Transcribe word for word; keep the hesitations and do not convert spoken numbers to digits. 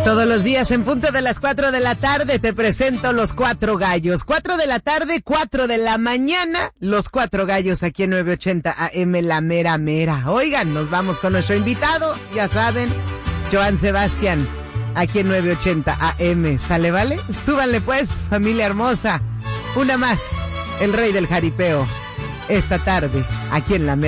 Todos los días en punto de las cuatro de la tarde te presento los cuatro gallos. Cuatro de la tarde, cuatro de la mañana, los cuatro gallos aquí en nueve ochenta A M, la mera mera. Oigan, nos vamos con nuestro invitado, ya saben, Joan Sebastián, aquí en nueve ochenta A M. ¿Sale, vale? Súbanle pues, familia hermosa. Una más, el rey del jaripeo, esta tarde, aquí en la mera.